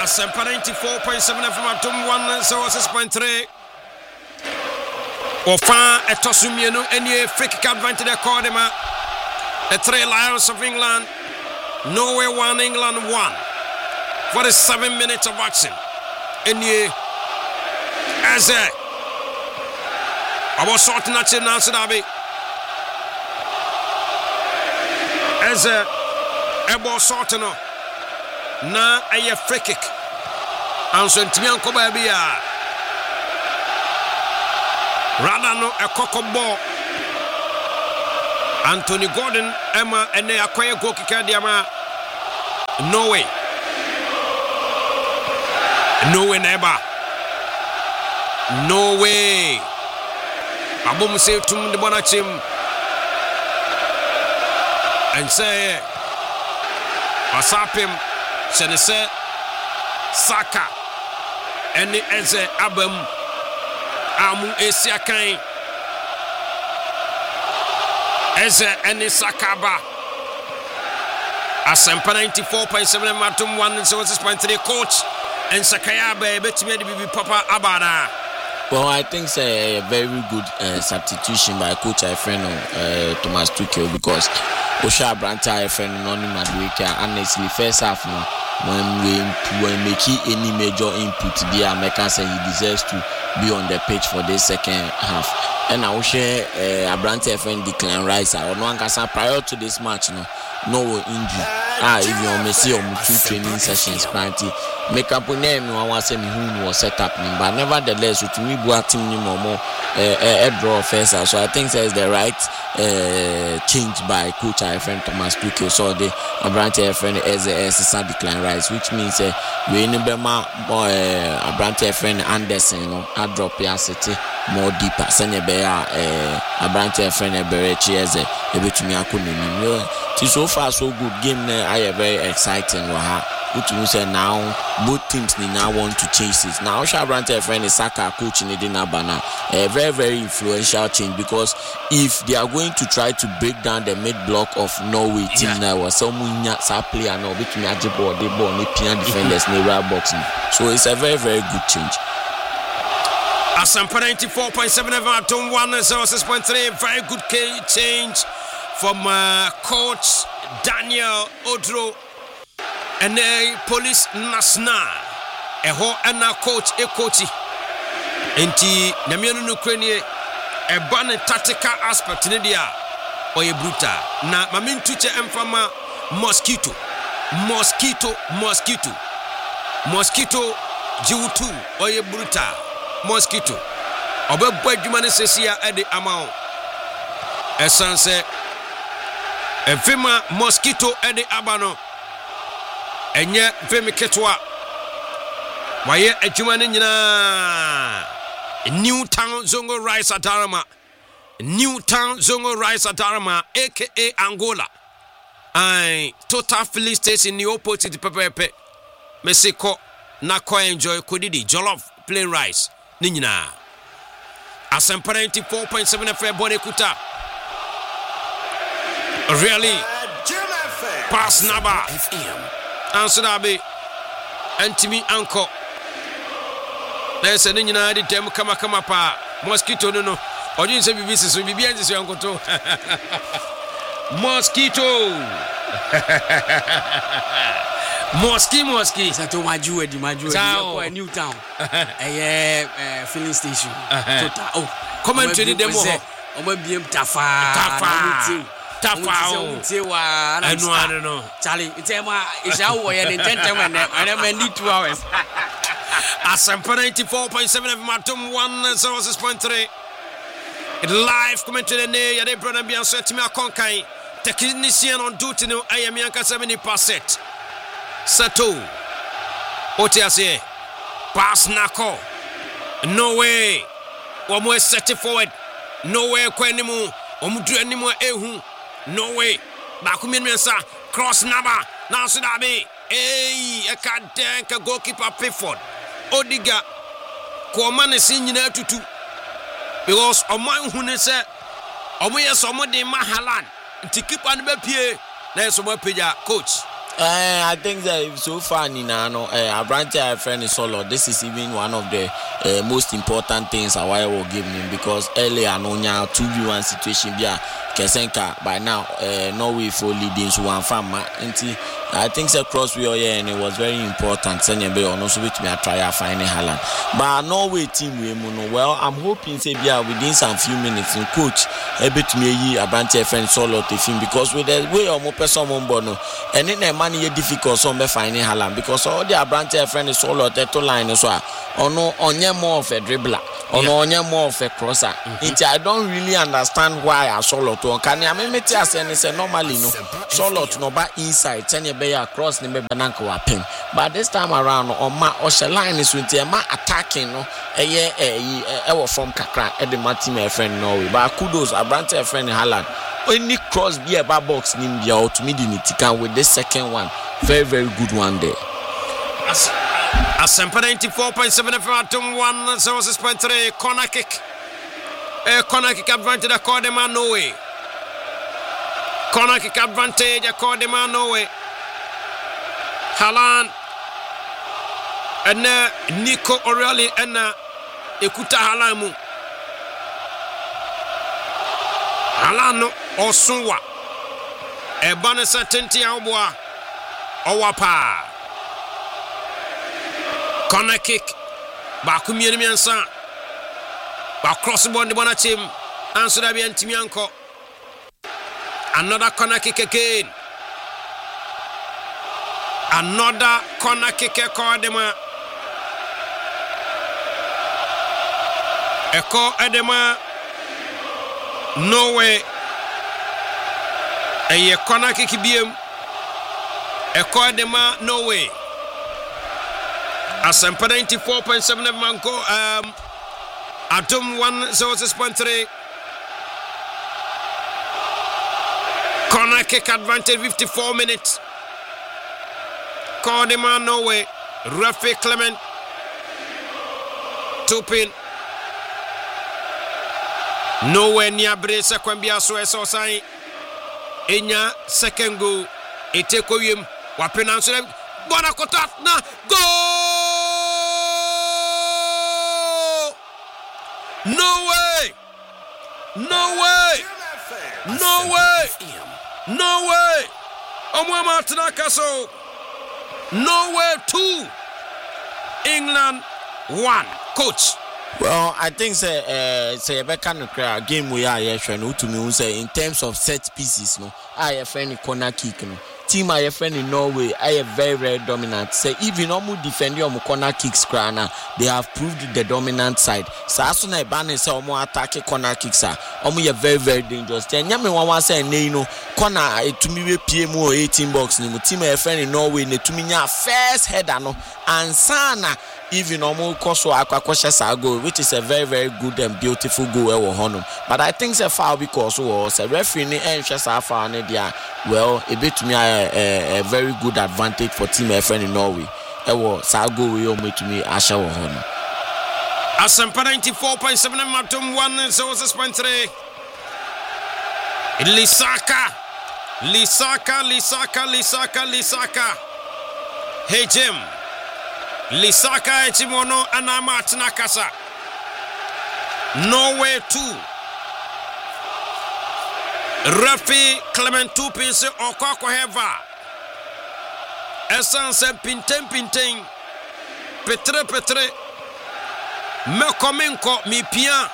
Asempa 94.7 FM Atom 106.3. Ofa Etosumienu any free kick advantage the Cordema. The Three Lions of England. Norway 1, England 1. 47 minutes of action. Any as I was sorting at you now, Sudabi. As a was sorting up. Na a free kick. And so Timianko Babia. Rather no a coco ball. Anthony Gordon, Emma, and they acquire goal kicker. No way. No way, never. No way. Abum say to the Bonachim and say, Asapim, Senese, Saka, and the Eze Abum Amu Esiakai, Eze and the Sakaba. Asempa 94.7 Matum 106.3 coach and Sakaya baby to me be Papa Abada. Well, I think it's a very good substitution by Coach Ifreno, Thomas Tuchel, because Osha Branta Ifreno non Maduika honestly first half no when we make any major input there, America say he deserves to be on the pitch for this second half. And I will share Branta Ifreno Declan Rice. I don't know prior to this match, no injury. If you may see on 2 training sessions, apparently make up with name. I want to say who was set up, but nevertheless, to me, team more a draw first. So I think that's the right change by Coach Ifreno Thomas Tuchel. So the Abrante Ifreno as a Declan Rice, which means we need more Abrante Ifreno Anderson, I drop your city more deeper. Send bear Abrante Ifreno Berechi as a bit me. I couldn't. So far so good game now. I am very exciting. Which means now both teams now want to chase it. Now Shabrante friend is Saka coaching it in Abana. A very, very influential change, because if they are going to try to break down the mid block of Norway team now, or someone player now between Ajibo, they born pian defenders near boxing. So it's a very, very good change. Asampa 94.7 Everton 106.3. Very good change from coach Daniel Odro and the police Nasna. Eho and now coach Enti Namiano Ukraine a ban tactical aspect in India or a bruta. Na Mamin Tuche Mfama Mosquito Jiutu or a bruta Mosquito. Obe Bajumani Sesia at the amount. A sunset. A Vima Mosquito Eddie Abano and yet Vimi Ketwa. Why a Jumanina Newtown Zongo Rice at Darama, Newtown Zongo Rice at Darama, aka Angola. I total filling station in the opposite Pepe Mexico Nako enjoy Kodidi Jollof plain rice Nina Asempa 94.7 FM Bonekuta. Really pass Naba answer Nabi Antimi Uncle. There's an United Dem come pa Mosquito no or you say business will be behind this uncle too. Mosquito Mosquito Sato Maju New Town a filling station. Come and train them more. Tafao, I know. Charlie, it's our way and gentlemen, and I need 2 hours. Asempa 94.7 of Matum 106.3. Live commentary and they brought and be answered to me a conkai. Technician on duty no I am Yanka 70%. Sato Otiase pass Nako. No way. One more set it forward. No way, Quenimu. Omudu anymore ehu. No way. Bakumi Mensa cross Naba. Now Sudabi. Hey, I can't think a goalkeeper Pifford. Odiga. Kwamane Sinyina tutu. Because Oman Hunese Omoya Somode Mahalan. To keep on the pier. There's some peja coach. I think that so far, Ninano, Abrante, friend is solo. This is even one of the most important things I will give him because earlier, no, 2v1 situation, yeah, Kesenka by now, Norway for leading to one farmer. I think the cross we are here and it was very important. Senior Bay on also with me, I try to find Haaland. But Norway team, well, I'm hoping, say, within some few minutes, and coach, a bit me, Abrante, friend solo to film because with the way of person, and in a money difficult some be finding Haaland because all the Abrante friend is solo to line as well. Or no, on more of a dribbler, or no, more of a crosser. I don't really understand why I solo to can I mean say normally no solo to no back inside, send your bay across the bananka wapin. But this time around on my Osha line is with ma attacking no a from Kakra at the Martin friend Norway. But kudos Abrante friend Haaland. Any cross be a box Nimbia or to Midinitika with the second one. Very, very good one there. Asempa 94.7 FM 106.3 corner kick. Corner kick advantage according to Norway. Corner kick advantage according to Norway. Haaland and Nico O'Reilly and Ekuta Haaland. Haaland Osunwa Ebane Satenti Awboa Owapa corner kick Bakumi Miansa ba cross ball the Bonachim answer that be Antimianko. Another corner kick again. Another corner kick Edema Edema Norway a corner kick BM Edema Norway Asempa 94.7 Manko Atom 106.3 corner kick advantage 54 minutes Edema Norway Rafi Clement Tupin Nowhere near Bresa Kwambia so sign Enya second goal Eteko yim wa pronounce them Bonakota na goal No way Omwama Tanakaso No way 2 England 1 coach. Well, I think say a kind of game we are trying to me say in terms of set pieces, no, I have friend corner kick, no. Team I have friend in Norway, I have very, very dominant. Say even almost defending on corner kicks, crana, they have proved the dominant side. So as soon as ban say almost attacking corner kicks are almost very, very dangerous. Then yami one say no corner to me PMO 18 box. No team I have friend in Norway, ne to me first header no and sana. Even almost Koso Aquaquasha goal, which is a very, very good and beautiful goal. But I think the foul because was a referee and well, a bit to me a very good advantage for team friend in Norway. Sago will to me Asha Hono. Asempa 94.7 Matum 106.3 Lisaka. Hey Jim. Lisaka Etimono Anama Tinakasa Norway 2 Rafi Clement Tupin se Okoko Heva Essence Pinten Petre Mekomenko mi pia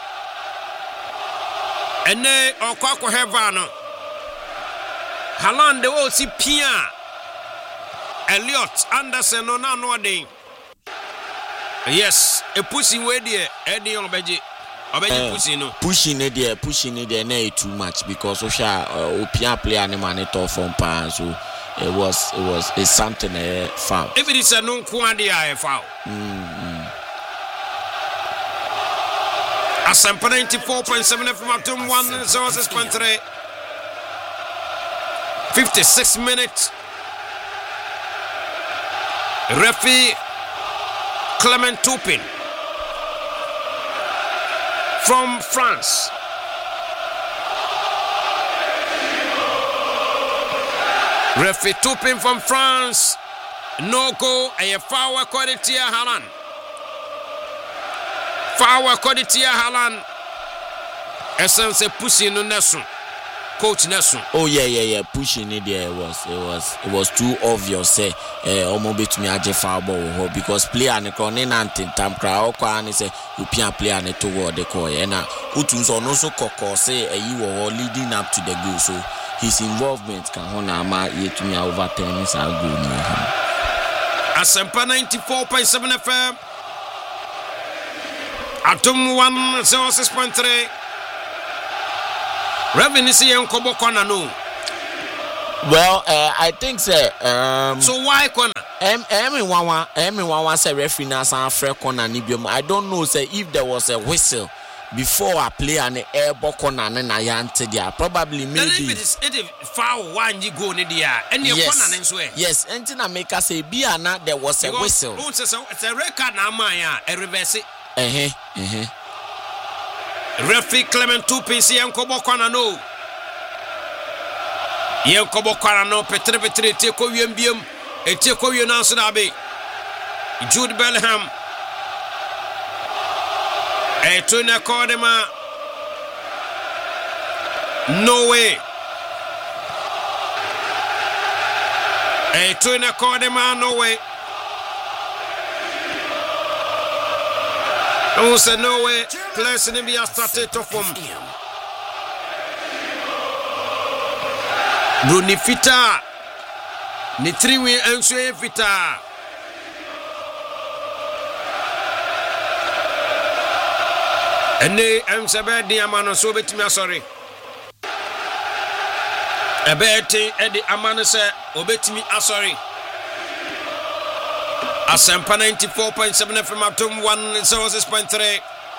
Ene Okoko Heva no Haaland o si pia Elliot Anderson no na no dey. Yes, a pushing way there, Eddie on Beji. Pushing it there, nay too much because Osha Opia play an emanator from Pan, so it's something foul. If it is a non quantity, I foul. Asempa 94.7 FM 106.3 56 minutes. Rafi Clement Tupin from France. Referee Toupin from France. No goal. A foul according to Haaland. Foul according to Haaland. Essence pushing on Nessun. Coach Nessun. Oh yeah. Pushing it there it was too obvious. Say, almost bit me a foul ball because player and cronin and time crowd and say you player and toward the coy and Utu's on also cock say you were leading up to the goal. So his involvement can honor yet to me over 10 minutes I'll go near him. Asempa 94.7 FM. Atom 106.3. Revenue and Kobo Kona no. Well, I think so why Kona? Everyone say referee na san free corner nibium. I don't know say if there was a whistle before a player and the air corner na yante there. Probably maybe it is foul one you go in there. And your corner and swear. Yes, Entina make us say be na there was a whistle. It's a record na maya a reverse. Referee Clement Toupin si Yankobo Kwana no. Yankobo Kwana no petre teko wiembium e teko wienanso na be. Jude Bellingham. E tuna kodema. No way. E tuna kodema no way. Who said no way? Players in India started to form. Bruni Fita. Ni 3-way answer Fita. And they answer bad Diamano so bit me sorry. A bad thing Eddie Amano said, obey me sorry. Asempa 94.7 FM Atom 106.3.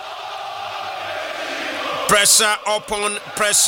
Pressure upon pressure.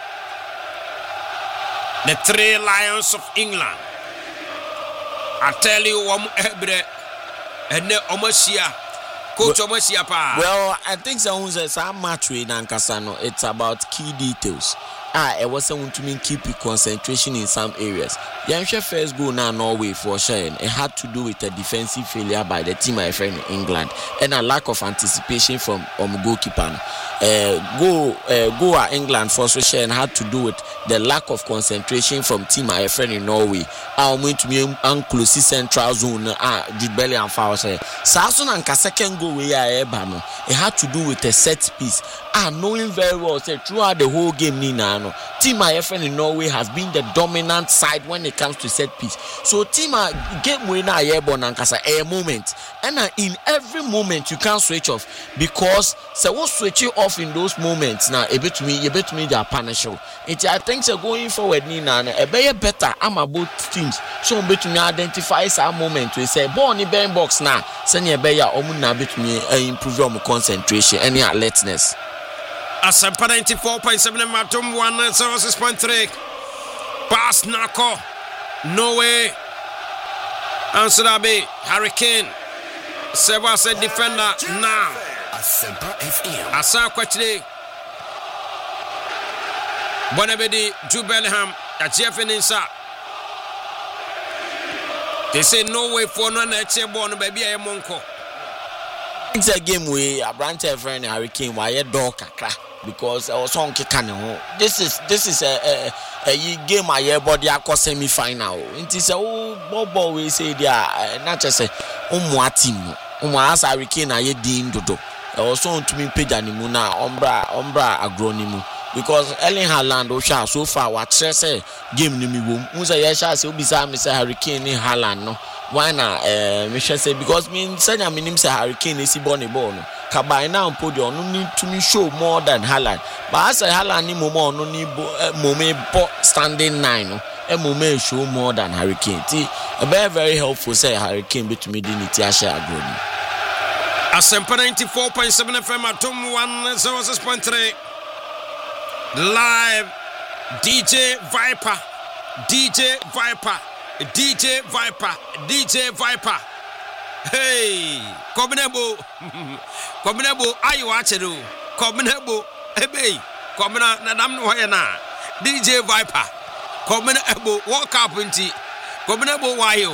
The three lions of England. I tell you, and the Omosia. Coach Omosia pa. Well, I think some match with Nankasano. It's about key details. It wasn't to mean keep concentration in some areas. Yansha first goal now Norway for sure. It had to do with a defensive failure by the team my friend in England and a lack of anticipation from goalkeeper. Goal at England for sure and had to do with the lack of concentration from team my friend in Norway. I went to me unclose central zone. Jude Bellingham foul say. Sasun and second goal we are bano. It had to do with a set piece. Knowing very well say throughout the whole game Nina. Team IFN in Norway has been the dominant side when it comes to set piece. So team game winner airborne and kasa a moment. And in every moment you can't switch off because so what switch you off in those moments now a bit to me they are punishable. I think so going forward Nina a better I'm about teams. So bit to me identify some moment we say born in Ben box now send you better omuna bit me improve your concentration and your alertness. Asempa 94.7 Matum 106.3. Pass Nako. No way. Answer that be Hurricane. Seva said defender now. Asempa FM. Asa kwachile. Bonabedi Jude Bellingham. Jeff Insa. They say no way for no next born baby a monko. It's a game where a branch of friend Hurricane why a dog kakra. Because I was on Kikano. This is a game I hear body I semi final. It is a bobo we say they are not just a team. As Hurricane I deem dodo. I was on to me page animuna ombra agronimu. Because Erling Haaland Osha so far what say game ni mi wom. Unsa yesha say obisa me say Hurricane ni Haaland no. Why na me say because me sanya me nim say Hurricane is born a ball no. Kabai now podium no need to me show more than Haaland. But as Haaland ni momo no ni momo standing 9 no. E momo show more than Hurricane. Ti very helpful say Hurricane betumi di niti asha agroni. Asempa 94.7 FM Atom 106.3. Live DJ Viper. Hey, Kominebo, are you watching? Kominebo, hey, Komina, Nadam Wayana, DJ Viper. Komena ebo World Cup nti. Komena ebo wayo.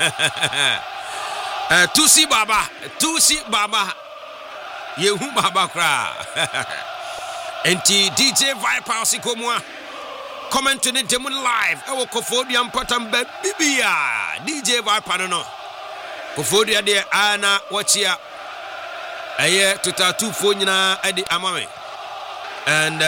Tusi Baba. Yehu Baba kra. Enti DJ Viper sikomwa. Comment to the demo live. Ewo Kofodia mpatam bibia. DJ Viper no. Kofodia de ana watchia. Aye tutatu fonyina edi amame. And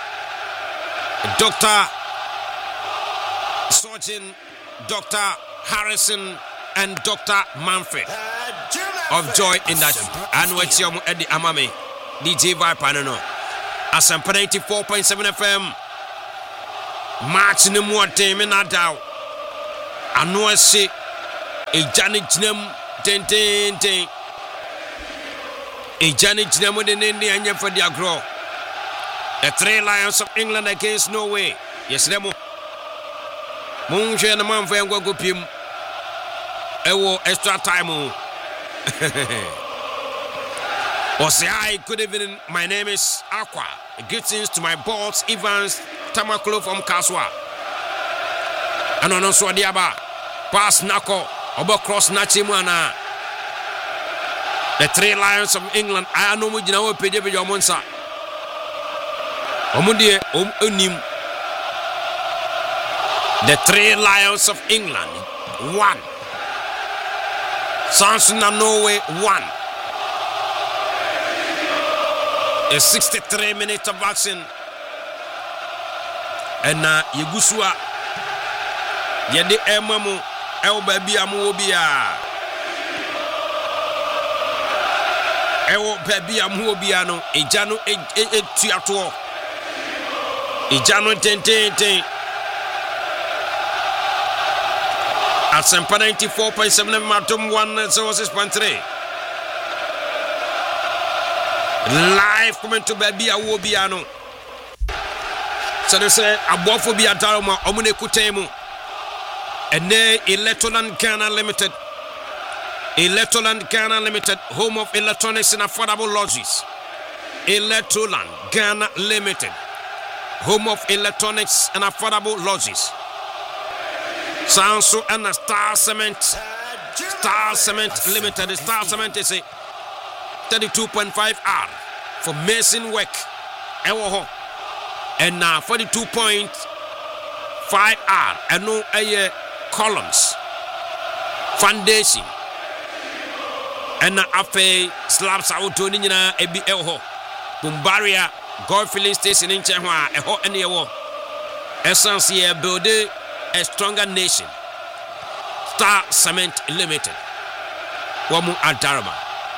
Dr. Surgeon, Dr. Harrison, and Dr. Manfred of Joy Industry. And what's your Eddie Amame, DJ Viper, no. Asampa 94.7 FM. March in the morning, in that doubt. I know I say a Janet Jim, ten. A Janet Jim with an Indian for the agro. The 3 Lions of England against Norway. Yes, Lemo. Munche and the man for Yango Pim. Ewo extra time. Good evening. My name is Aqua. Greetings to my boss, Evans Tamaklo from Kaswa. And on Swadiaba. Pass Nako. Oba cross Nachimwana. The 3 Lions of England. I know we know PDB Yomonsa. Omudie Unim. The 3 Lions of England 1. Samson and Norway 1. A 63 minutes of action. And Yugusua Yedi Emamu El Baby Amuobia El Baby Amuobiano Ejano Tiato Ijano 10. At Sempa 94.7 Matum 106.3. Live comment to Baby Awobiano. So they say Abophobia Daroma Omune Kutemu. And then Electroland Ghana Limited. Electroland Ghana Limited, home of electronics and affordable lodges. Electroland Ghana Limited, home of electronics and affordable lodges. Sanso and Star Cement Limited. Star Cement is a 32.5 R for mason work. And 42.5 R and no columns, foundation, and afe slabs out to Nina Ebi Elho, Bumbaria, God filling station in Chahua, a hot and a war. Essence here build a stronger nation. Star Cement Limited. Wamu Adarama.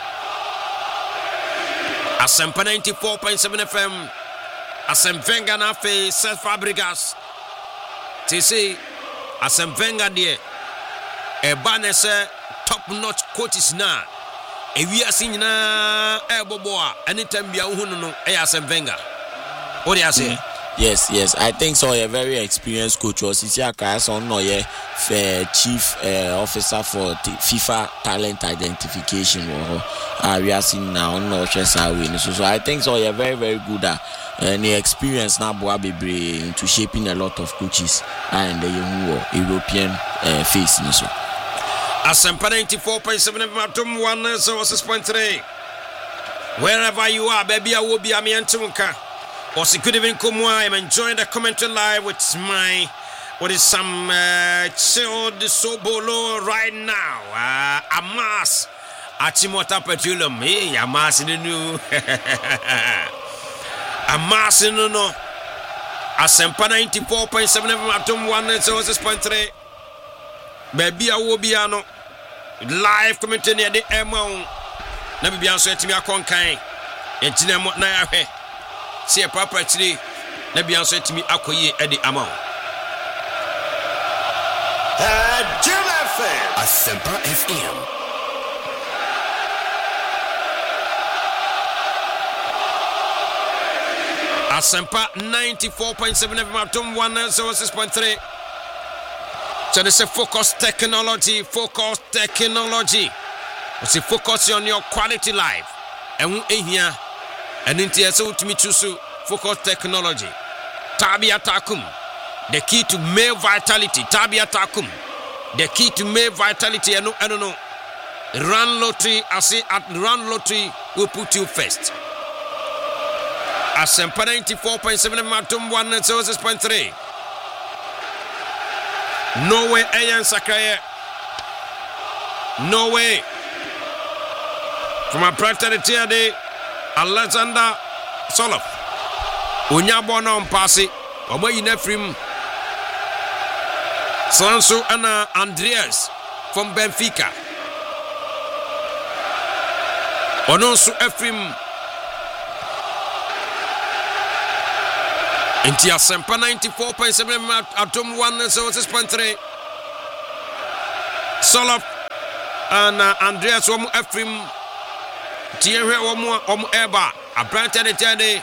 Asempa 94.7 FM. Asemvenga na fe Self Fabrigas. TC Asemvenga de e banese top notch coaches na. E wi asinyina e boboa anytime bia hu no e Asemvenga. What do you say? Yes. I think so. A very experienced coach was Isiaka no chief officer for FIFA talent identification. We are seeing now no so I think so. A very good and the experience now Boabebre into shaping a lot of coaches and the European face. So. Asempa 94.7 Matum 106.3. Wherever you are, baby, I will be a miantunka. Also, good evening, Kumwa. I'm enjoying the commentary live with some chilled sobolo right now. Amas Achimota Petroleum. Hey, Amas in the new. Amas in the no. Asempa 94.7 Matum 106.3. Baby, I will be ano. Live commentary near the Emon. Never be answered to me a conkai. And Tinamot Nayahe. See a papa today. Let me answer to me. Akoye Eddie Amon. Jim FM. Asempa FM. Asempa 94.7 FM 106.3. So they say focus technology. What's the focus on your quality life? And here. And in TSO to me choose focus technology. Tabia Takum. The key to male vitality, Tabia Takum. The key to male vitality, I don't know. Run lottery, I say at run lottery will put you first. Asempa 94.7 Matum 106.3. No way, Ayan Sakaye. No way. From a practice de Alexander Soloff. Unyabona on passe. Omo Inefrim. Sanso Anna Andreas from Benfica. Ononsu Ephraim. Inti Asempa 94.7 Atom 106.3. Soloff and Andreas Womu Ephraim. Tienwe Womu Eba. A branded de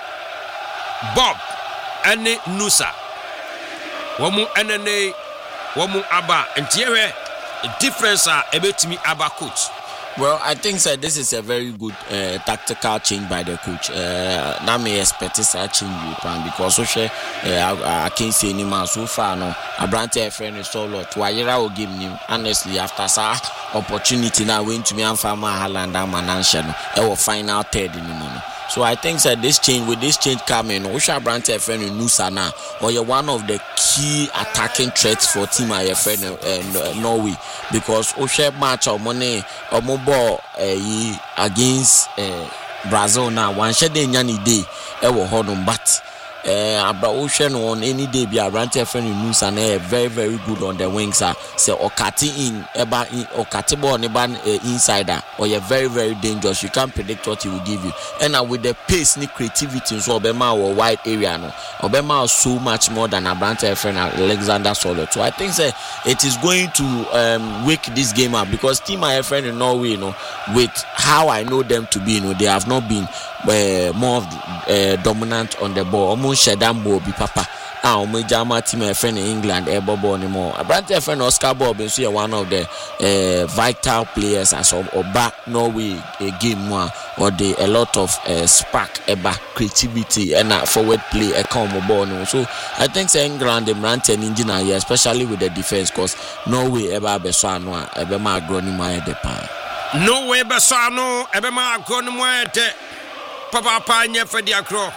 Bob Ene Nusa. Womu Enene Womu Aba. And Tienwe difference are able to me Aba coach. Well, I think that this is a very good tactical change by the coach. Now me expect this change because I can't say any man so far. No, I brand a friend is so lot. Why you will give him honestly after sa opportunity now went to me and farmer Haaland and Manantian. I will find out third in the moment. So I think that this change coming, Osha brand a friend in Nusana or you're one of the key attacking threats for team I friend Norway because Osha match or money or mobile against Brazil now one shade nyani day ever hold on but about Ocean on any day be a brand friend in Nusana very very good on the wings say Okati in eba in Okati ball insider or you're very very dangerous. You can't predict what he will give you. And with the pace and creativity so Obama or wide area no Obama so much more than a brand friend Alexander Solo. So I think that it is going to wake this game up because team my friend in Norway, you know, with how I know them to be, you know, they have not been more dominant on the ball. Almost Shedambo be papa. My Jama team my friend in England, Bobo anymore. A brand friend Oscar Bob is one of the vital players as of Oba Norway game one or the a lot of spark creativity and forward play a common ball. So I think England the brand engine here, especially with the defense, because Norway ever besano ebema agronima de pa. No way besano ebema agronima de papa pa nya fedi akro.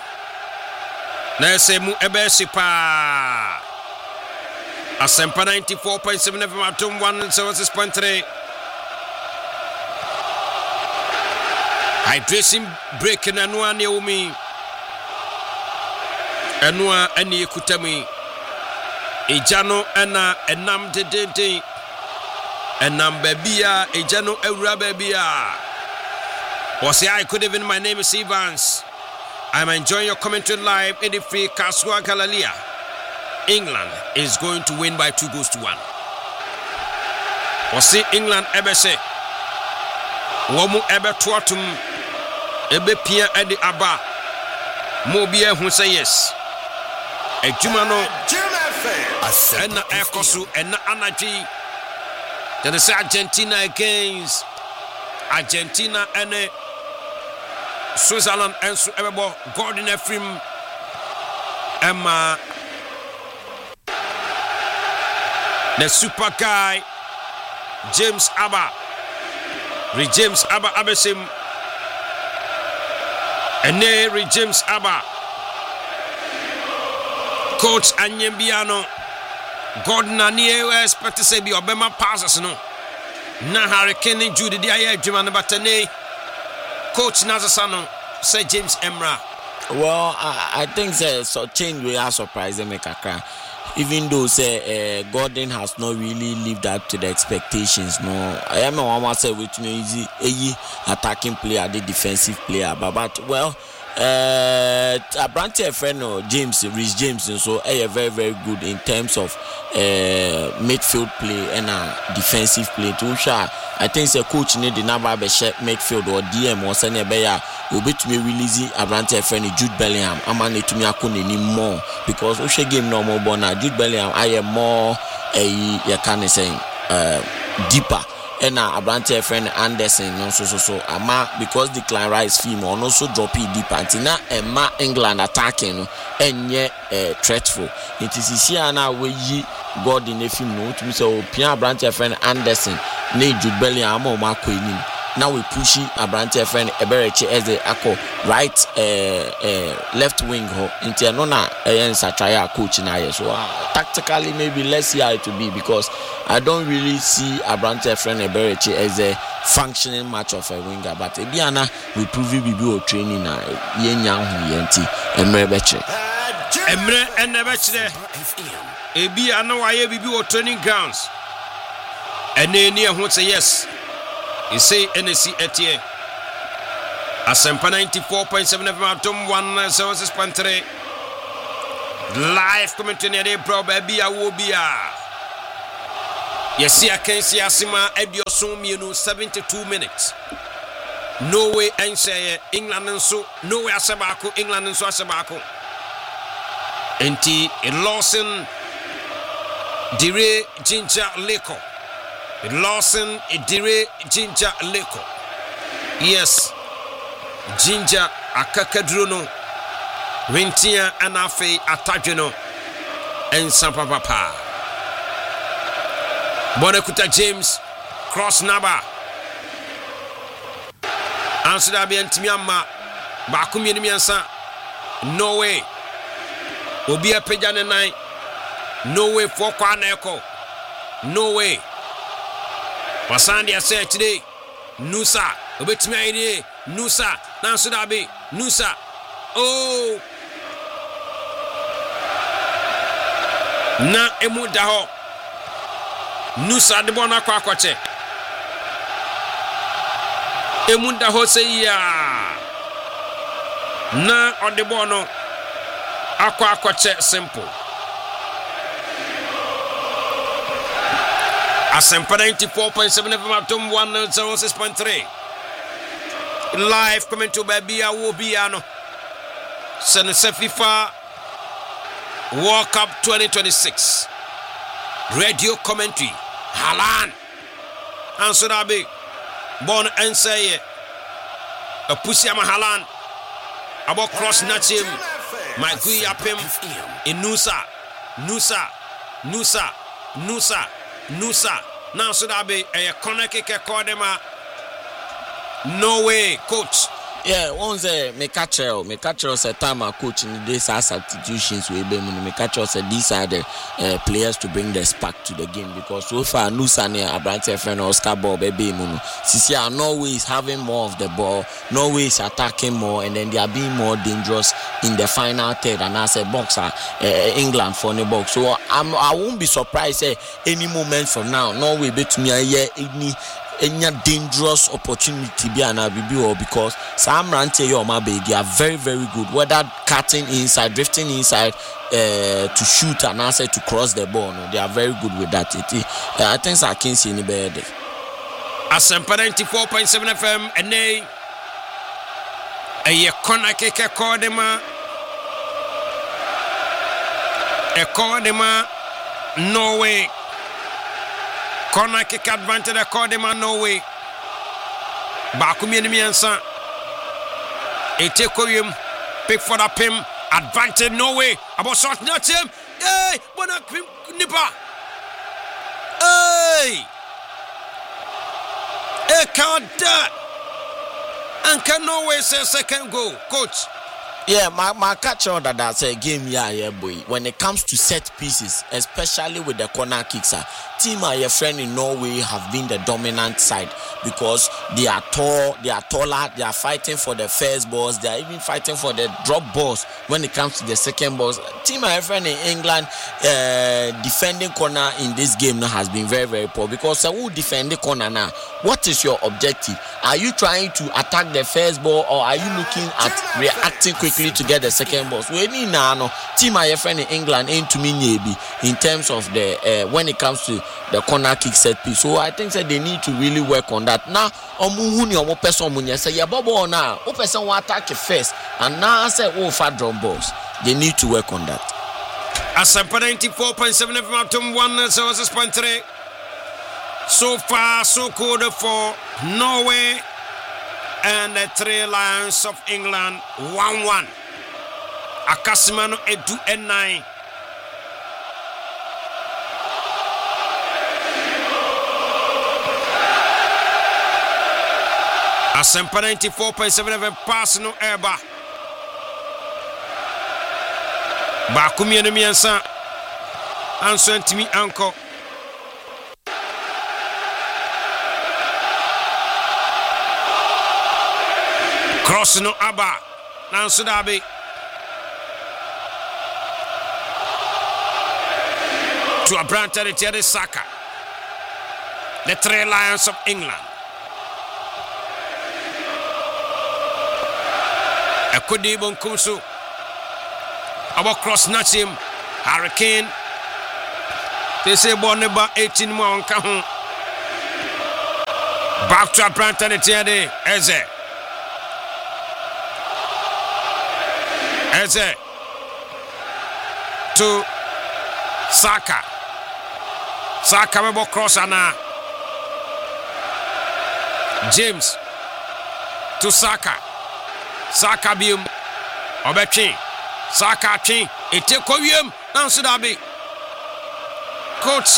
Na se mu ebesi pa. Asempa 94.7 FM Atom 106.3. Hydration break na no ane umi. Enua ane ekutami. Ejano ena enam dedede. Enam babia ejano ewura babia. Wasi I could even my name is Evans. I'm enjoying your commentary live in the free Kaswa Galalia. England is going to win by 2-1. We'll see England ebese. Womu ebe tuatum. Ebe pia edi aba. Mobie who say yes. Ejumano. Ena ekosu ena anaji. Then they say Argentina against Argentina ene Switzerland and Everbo Gordon Ephraim Emma the super guy James Abba James Abba Abesim and James Abba Coach Anyembiano Gordon Anie expect to say be Obama passes no na Hurricane Judy the aye Jumana Batane Coach Nazasano say James Emra. Well, I think so change we are surprising me kakra. Even though say Gordon has not really lived up to the expectations. No, I am no one say with me easy attacking player, the defensive player, but well. A branch friend James Rhys James and so very very good in terms of midfield play and defensive play too. I think the coach need the number be check midfield or DM or send a bear will be to me release a branch friend Jude Bellingham. I'm on it to me I more because Osha game no more bona Jude Bellingham I am more you can say deeper and abrante friend Anderson no so ama because Declan Rice film on also drop it deep antina Emma England attacking no enye threatful it is here na we yi God in the film no to me say Pia abrante friend Anderson na Jude Bellingham o ma enim now we push abrante friend Eberechi as the akọ right left wing ho into no na try coach na here so tactically maybe let's see how it will be because I don't really see abrante friend Eberechi as a functioning match of a winger but ebiana we prove bibi o training na yenya hu yenti emre beche emre enebechire ebiana waye bibi o training grounds ene ehun say yes he say NSC etie Asempa 94.7 FM Atom 106.3 live commentary dey bro baby awobia yesi akensi asima ebiosun mienu 72 minutes Norway ense England nso Norway asebako England nso asebako enti Lawson Dire Ginger Leko Lawson Dire Ginger Leko yes Ginger akakaduro no Wintia anafe atadweno ensampa papa Bonekuta James cross naba answer be ntimi amma ba kumie miensa Norway obi apagya ne nan Norway for kwa na eko Norway wasandi ase today Nusa obetimi ayire Nusa nanso da be Nusa oh na emu da ho Nusa de bona kwa kwache emu da ho se ya na odebono akwa kwache simple Asempa 94.7 FM Atom 106.3 live comment by Bia Wobiano Senese FIFA World Cup 2026 radio commentary Haaland answer that big born and say a pussy ama Haaland about cross nachim my gui apem in Nusa now so that be a corner kick a corner Norway coach yeah once me catch us a time a coach in this substitutions we be me catch us these are the players to bring the spark to the game because so far Nusa ne abrante friend Oscar Bob baby muno sisi Norway is having more of the ball Norway is attacking more and then they are being more dangerous in the final third and as a boxer England for the box so I won't be surprised any moment from now Norway bet me any dangerous opportunity be an abibi because Sam Rante or Mabe they are very very good whether cutting inside drifting inside to shoot and answer to cross the ball no they are very good with that I think I can see any better Asempa 94.7 FM and a corner kick a corner Norway corner kick advantage a corner Norway Bakumi miensa Etekoyum pick for the pim advantage Norway about shot not him hey bona nipa hey Ekada and can Norway say second goal coach yeah my catch on that's a game yeah boy when it comes to set pieces especially with the corner kicks team your friend in Norway have been the dominant side because they are tall they are taller they are fighting for the first balls they are even fighting for the drop balls when it comes to the second balls team your friend in England defending corner in this game now has been very very poor because who defend the corner now what is your objective are you trying to attack the first ball or are you looking at reacting quickly to get the second ball we need now team your friend in England ain't to me in terms of the when it comes to the corner kick set piece so I think that they need to really work on that now omuhuni omo person munya say ya bobo na o person will attack first and now say oh fat drum balls they need to work on that Asempa 94.7 FM Atom 106.3 So far, so good for Norway and the Three Lions of England. 1-1. Akasimano Edu N9. Asempa 94.7 pass no eba. Bakumi no miensa. Anso ntimi anko. Cross no aba. Nanso dabi. To Abranta de Thierry Saka. The Three Lions of England. Ekudi Bonkumsu. Our cross snatch him. Hurricane. They say Boneba 18 more on Kahun. Back to Abranta de Thierry. Eze. To Saka. Saka mebo cross ana. James to Saka. Saka bium. Obetchi. Saka chin. Ete kowiam. Nanso dabi. Coach.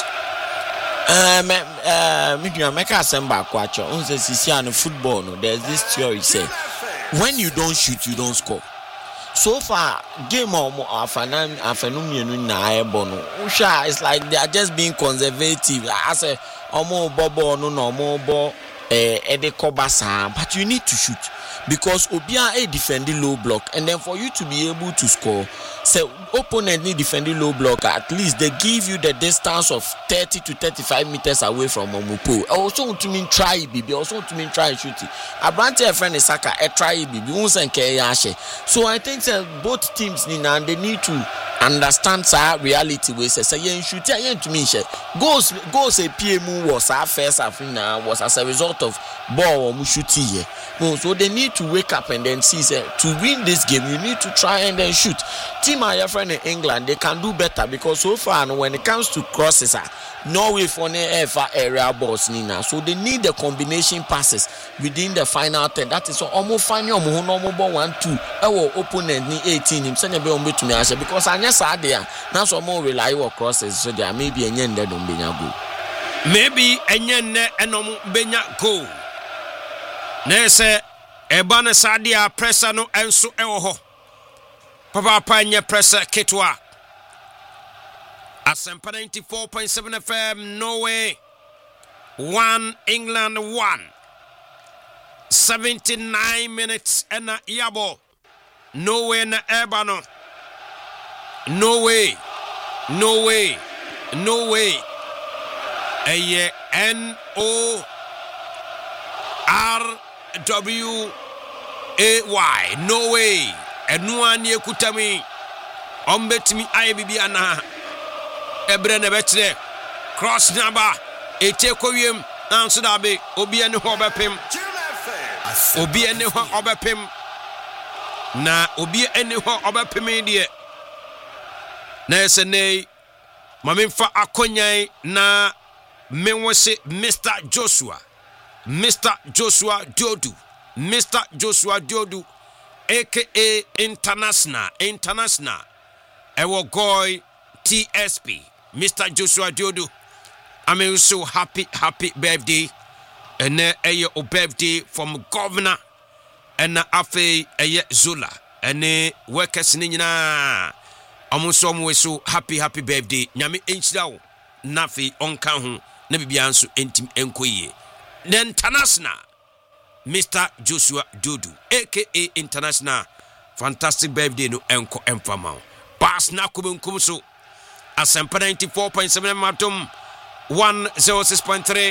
Me make asemba kwacho. Unse sisi anu football no. There's this theory say when you don't shoot, you don't score. So far, game afternoon na ebono. Usha, it's like they are just being conservative. I say, omo bobo no bo ede kobasa, but you need to shoot because Obia a defending low block, and then for you to be able to score, so opponent need defending low block. At least they give you the distance of 30 to 35 meters away from Omupo. Also to mean try bibi, also to mean try shooting. Abrante friend is Saka try bibi. So I think both teams need and they need to understand reality way say yen shoot yen to me goals a PMU was our first Afrina was as a result of ball or shooting here. So they need to wake up and then see to win this game you need to try and then shoot. Team my friend in England they can do better because so far when it comes to crosses Norway for the area balls nina, so they need the combination passes within the final 10. That is almost final normal ball 1-2 our opponent ni 18 him send be on to me because I just had there now some more reliable crosses so there maybe a nyende don't benya goal. Maybe a nyende enom benya goal. Nese ebane sadia pressure no enso ewo papa panye pressure ketwa. Asempa 94.7 FM, Norway 1, England 1. 79 minutes and a yabo. Norway na ebano. Norway. A Norway. Norway. Enuani ekutami. Ombetimi IBB ana. Ebrene betre cross number ete kowiem nanso da be obi ene ho obepem na obi ene ho obepem de na esene mamemfa akonyan na menwose Mr. Joshua Diodu aka international ewo goy TSP Mr. Joshua Diodu. I'm so happy birthday. And a birthday from Governor and Afe Zola and workers nina. I'm so happy birthday. Nyami enchidao nafi onkahu nebibiansu entim enkoye. Then international Mr. Joshua Diodu aka international fantastic birthday no enko enfama. Pass na kubunkumso. Asempa 94.7 Matum 106.3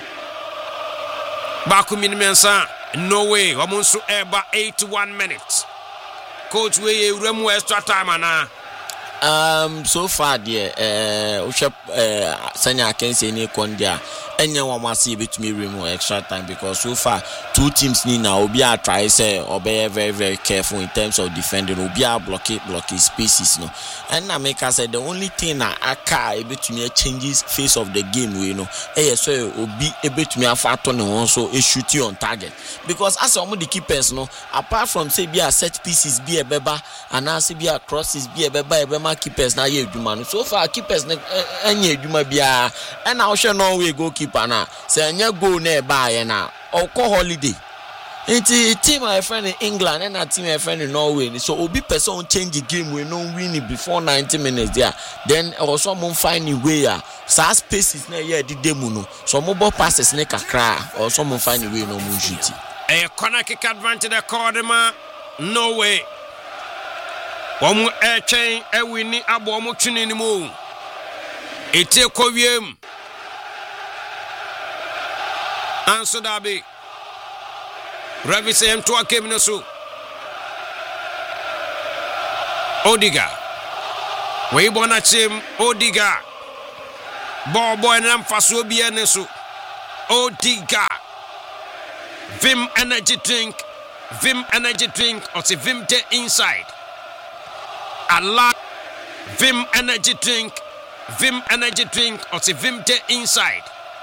Bakumi Mensa Norway Wamunsu Eba 81 minutes. Coach we remu extra time ana. So far there Sanya can say ni kondia anyone wants to be remove extra time because so far 2 teams need now be a try say or be very very careful in terms of defending or be a block spaces no. And I make I said the only thing I can able to me changes face of the game we know so be able to me a fat on also a shoot you on target because as some of the keepers no apart from say be a set pieces be a beba and as be a crosses be a beba keepers na ye adwuma so far keepers any adwuma bia and I shall know we goalkeeper na say anya goal na e ba ye na okọ holiday. It's a team my friend in England and a team my friend in Norway. So obi person change the game we no win it before 90 minutes there. Then also someone find a way sa spaces na here the demo no. So mobile passes na kakra or someone find a way no mun shoot. A corner kick advantage the Cordema Norway. Omu chain e winni abo omu twini ni mu. Ete kowiem. Anso dabi. Ravi M to Akeminosu. Odiga. We bona chim Odiga. Bobo and Ramfasu Bienesu. Odiga. Vim energy drink. Vim energy drink or say Vim de inside. Allah. Vim energy drink. Vim energy drink or say Vim de inside.